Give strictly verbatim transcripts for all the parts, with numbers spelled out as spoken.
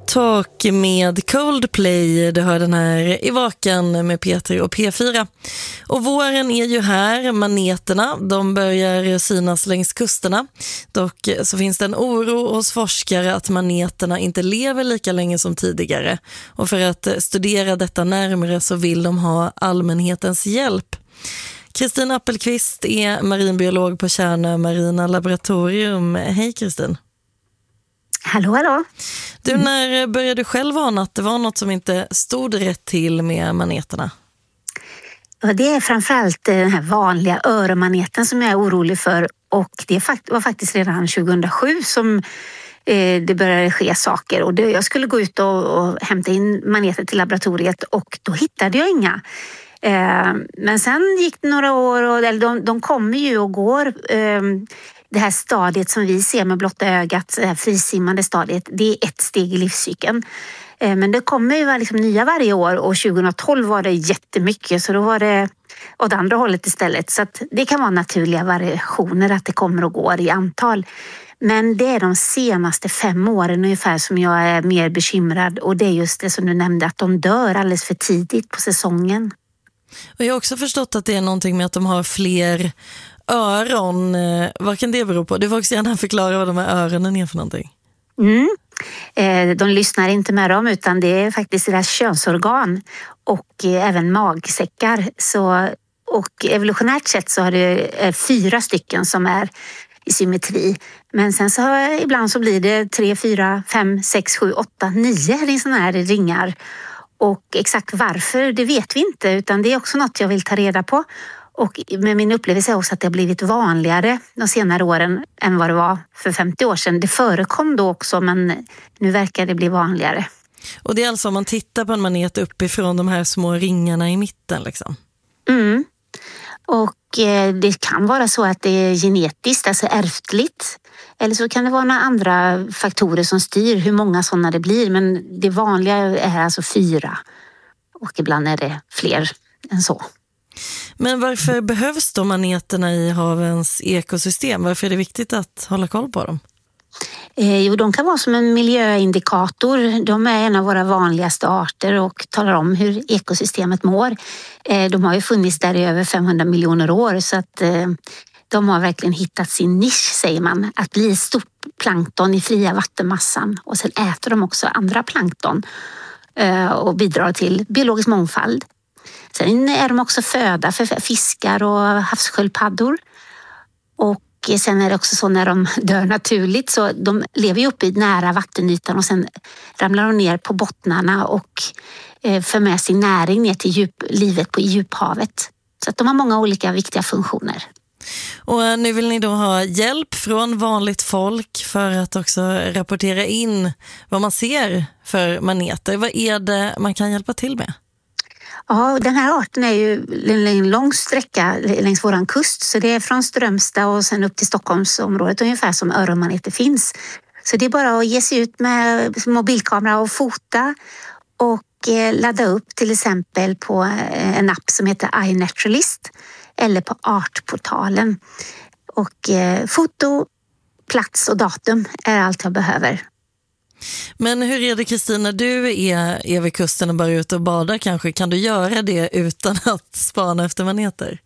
Talk med Coldplay. Du hör den här i Vaken med Peter och P fyra. Och våren är ju här, maneterna, de börjar synas längs kusterna. Dock så finns det en oro hos forskare att maneterna inte lever lika länge som tidigare. Och för att studera detta närmare så vill de ha allmänhetens hjälp. Kristin Appelqvist är marinbiolog på Tjärnö Marina Laboratorium. Hej Kristin. Hallå, hallå. Du, när började du själv ana att det var något som inte stod rätt till med maneterna? Ja, det är framförallt den här vanliga öronmaneten som jag är orolig för. Och det var faktiskt redan tjugohundrasju som eh, det började ske saker. Och det, jag skulle gå ut och, och hämta in maneter till laboratoriet och då hittade jag inga. Eh, men sen gick det några år och eller de, de kommer ju och går. Eh, Det här stadiet som vi ser med blotta ögat, det här frisimmande stadiet, det är ett steg i livscykeln. Men det kommer ju liksom nya varje år och tjugohundratolv var det jättemycket så då var det åt andra hållet istället. Så att det kan vara naturliga variationer att det kommer och går i antal. Men det är de senaste fem åren ungefär som jag är mer bekymrad och det är just det som du nämnde att de dör alldeles för tidigt på säsongen. Och jag har också förstått att det är någonting med att de har fler öron. Vad kan det bero på? Du får också gärna förklara vad de här öronen är för någonting. Mm. Eh, de lyssnar inte med dem utan det är faktiskt deras könsorgan och eh, även magsäckar. Så, och evolutionärt sett så har det eh, fyra stycken som är i symmetri. Men sen så har, ibland så blir det tre, fyra, fem, sex, sju, åtta, nio sådana här ringar. Och exakt varför, det vet vi inte utan det är också något jag vill ta reda på. Och med min upplevelse är också att det har blivit vanligare de senare åren än vad det var för femtio år sedan. Det förekom då också men nu verkar det bli vanligare. Och det är alltså om man tittar på en manet uppifrån de här små ringarna i mitten liksom? Mm. Och eh, det kan vara så att det är genetiskt, alltså ärftligt. Eller så kan det vara några andra faktorer som styr hur många sådana det blir. Men det vanliga är alltså fyra. Och ibland är det fler än så. Men varför behövs då maneterna i havens ekosystem? Varför är det viktigt att hålla koll på dem? Eh, jo, de kan vara som en miljöindikator. De är en av våra vanligaste arter och talar om hur ekosystemet mår. Eh, de har ju funnits där i över femhundra miljoner år så att eh, de har verkligen hittat sin nisch, säger man. Att bli ett stort plankton i fria vattenmassan och sen äter de också andra plankton eh, och bidrar till biologisk mångfald. Sen är de också föda för fiskar och havssköldpaddor. Och sen är det också så när de dör naturligt så de lever ju uppe i nära vattenytan och sen ramlar de ner på bottnarna och för med sin näring ner till djup, livet på djuphavet. Så att de har många olika viktiga funktioner. Och nu vill ni då ha hjälp från vanligt folk för att också rapportera in vad man ser för maneter. Vad är det man kan hjälpa till med? Ja, den här arten är ju en lång sträcka längs våran kust så det är från Strömstad och sen upp till Stockholmsområdet ungefär som öronmaneter finns. Så det är bara att ge sig ut med mobilkamera och fota och ladda upp till exempel på en app som heter iNaturalist eller på Artportalen. Och foto, plats och datum är allt jag behöver. Men hur är det Kristin, när du är, är vid kusten och bara ute och badar kanske, kan du göra det utan att spana efter maneter?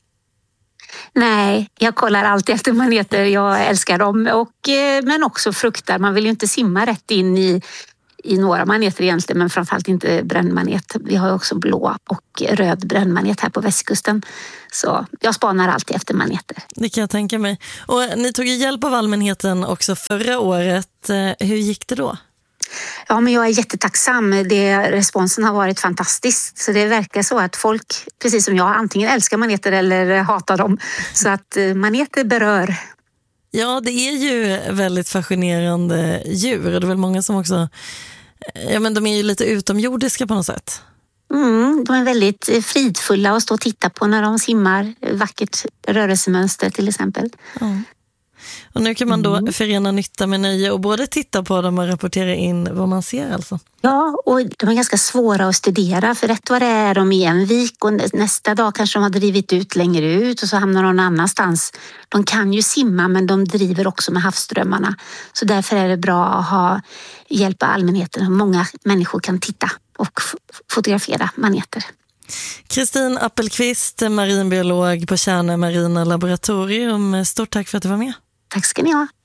Nej, jag kollar alltid efter maneter, jag älskar dem och, men också fruktar. Man vill ju inte simma rätt in i, i några maneter egentligen men framförallt inte brännmanet. Vi har ju också blå och röd brännmanet här på västkusten. Så jag spanar alltid efter maneter. Det kan jag tänka mig. Och ni tog ju hjälp av allmänheten också förra året. Hur gick det då? Ja, men jag är jättetacksam. Det, responsen har varit fantastisk. Så det verkar så att folk, precis som jag, antingen älskar maneter eller hatar dem. Så att maneter berör. Ja, det är ju väldigt fascinerande djur. Och det är väl många som också... Ja, men de är ju lite utomjordiska på något sätt. Mm, de är väldigt fridfulla att stå och titta på när de simmar. Vackert rörelsemönster till exempel. Ja. Och nu kan man då Mm. förena nytta med nöje och både titta på dem och rapportera in vad man ser alltså. Ja, och de är ganska svåra att studera, för rätt vad det är de i en vik och nästa dag kanske de har drivit ut längre ut och så hamnar de någon annanstans. De kan ju simma, men de driver också med havsströmmarna. Så därför är det bra att ha hjälp av allmänheten. Många människor kan titta och f- fotografera maneter. Kristin Appelqvist, marinbiolog på Tjärnö marina laboratorium. Stort tack för att du var med. Tack ska ni ha.